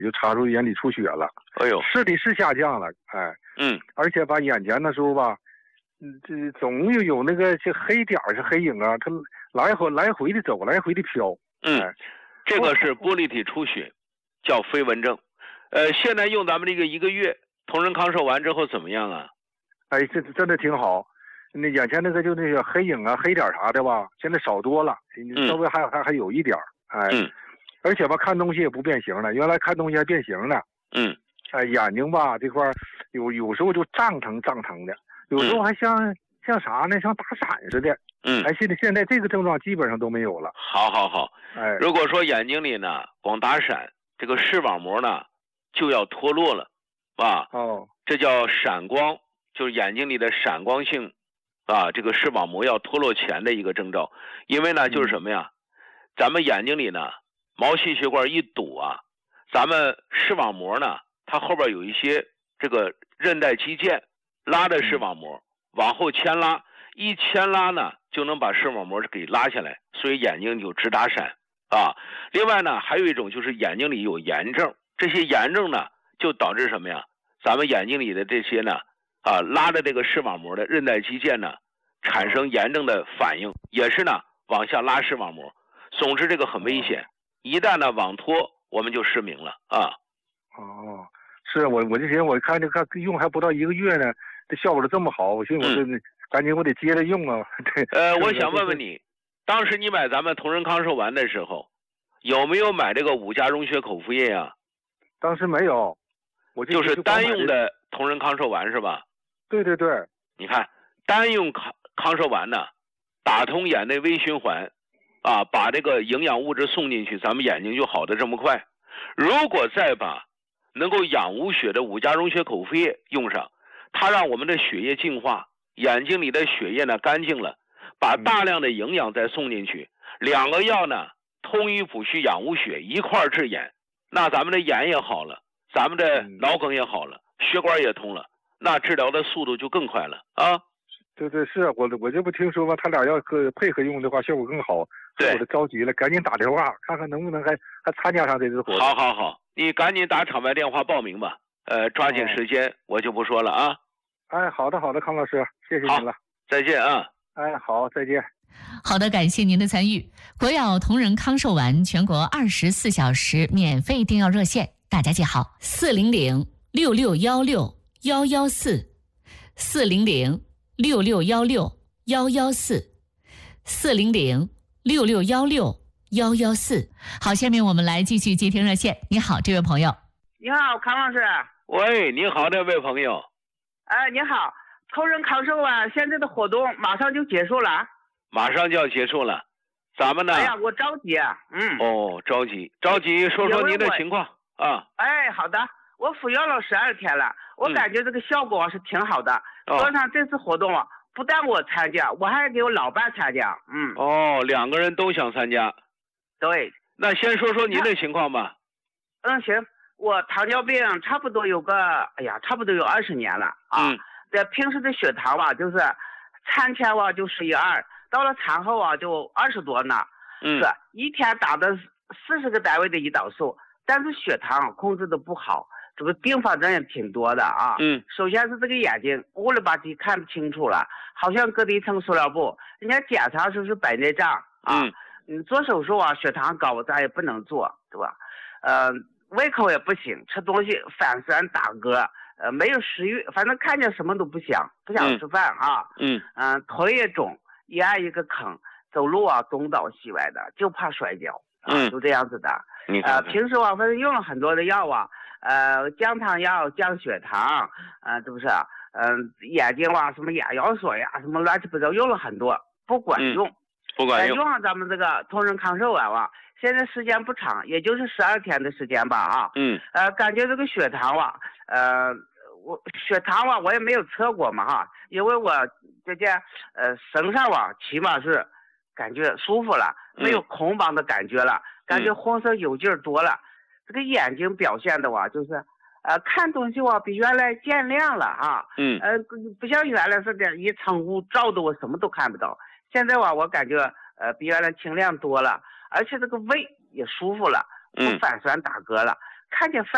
就查出眼底出血了。 哎呦， 视力是下降了，哎，而且把眼前的时候吧，这总有那个这黑点儿是黑影啊，它来回的走，来回的飘。 这个是玻璃体出血，叫飞蚊症。现在用咱们这个1个月同仁康寿完之后怎么样啊？ 哎，这真的挺好。那眼前那个就那个黑影啊、黑点啥的吧，现在少多了，稍微还有一点儿。哎，而且吧，看东西也不变形了，原来看东西还变形了。眼睛吧这块有时候就胀疼的，有时候还像啥呢？像打闪似的。现在这个症状基本上都没有了。 好。 哎， 如果说眼睛里呢光打闪，这个视网膜呢就要脱落了，啊，这叫闪光，就是眼睛里的闪光性，啊，这个视网膜要脱落前的一个征兆。因为呢，就是什么呀？咱们眼睛里呢毛细血管一堵啊，咱们视网膜呢，它后边有一些这个韧带肌腱拉的视网膜，往后牵拉，一牵拉呢就能把视网膜给拉下来，所以眼睛就直打闪啊。另外呢，还有一种就是眼睛里有炎症，这些炎症呢就导致什么呀？咱们眼睛里的这些呢拉的这个视网膜的韧带肌腱呢产生炎症的反应，也是呢往下拉视网膜。总之这个很危险，一旦呢往脱，我们就失明了啊。 是我这些我看用还不到1个月呢，这效果这么好，我寻思赶紧我得接着用啊。 我想问问你，当时你买咱们同仁康寿丸的时候，有没有买这个5价溶血口服液啊？ 当时没有，我就是单用的同仁康寿丸是吧？ 对。 你看单用康寿丸呢，打通眼内微循环，啊，把这个营养物质送进去，咱们眼睛就好的这么快。如果再把能够养无血的5价溶血口服液用上，它让我们的血液净化，眼睛里的血液呢干净了，把大量的营养再送进去，2个药呢通瘀补虚养无血一块治眼，那咱们的眼也好了，咱们的脑梗也好了，血管也通了，那治疗的速度就更快了啊。 对，是我这不听说吗？他俩要配合用的话，效果更好。 对， 我都着急了，赶紧打电话看看能不能还参加上这次活动。 好，你赶紧打场外电话报名吧。抓紧时间，我就不说了啊。 哎，好的，康老师，谢谢您了。 再见啊。 哎，好，再见。 好的，感谢您的参与。国药同仁康寿丸全国24小时免费订药热线，大家记好400-6616-114，400-6616-114。好，下面我们来继续接听热线。你好，这位朋友。 你好，康老师。 喂，你好，这位朋友。 你好，同仁康寿丸现在的活动马上就结束了。 马上就要结束了，咱们呢？ 哎呀，我着急啊。 着急，说您的情况啊。 好的，我服药了12天了，我感觉这个效果是挺好的。加上这次活动啊，不但我参加，我还给我老伴参加。 2个人都想参加。 对。 那先说说您的情况吧。 行，我糖尿病差不多有20年了啊。在平时的血糖吧，就是餐前吧就12，到了餐后啊就20多呢。是一天打的40个单位的胰岛素，但是血糖控制的不好，这个并发症也挺多的啊。首先是这个眼睛乌里吧唧看不清楚了，好像隔着一层塑料布。人家检查说是白内障啊。做手术啊，血糖高咱也不能做，对吧？胃口也不行，吃东西反酸打嗝，没有食欲，反正看见什么都不想吃饭啊。腿也肿，一按一个坑，走路啊东倒西歪的，就怕摔跤啊，就这样子的。平时反正用了很多的药啊，降糖药、降血糖，是不是？眼睛啊，什么眼药水呀，什么乱七八糟用了很多，不管用。用上咱们这个同仁康寿丸啊，现在时间不长，也就是12天的时间吧啊。感觉这个血糖啊，我也没有测过嘛哈，因为我这件身上啊起码是感觉舒服了，没有空茫的感觉了，感觉红色有劲儿多了。这个眼睛表现的话就是看东西啊比原来见亮了啊。不像原来是这一层雾照的我什么都看不到。现在我感觉比原来清亮多了，而且这个胃也舒服了，不反酸打嗝了，看见饭